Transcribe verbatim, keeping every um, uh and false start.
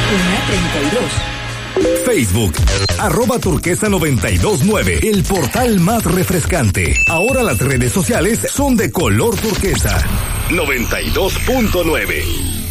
una treinta y dos. Facebook, arroba turquesa noventa y dos nueve, el portal más refrescante. Ahora las redes sociales son de color turquesa. noventa y dos punto nueve.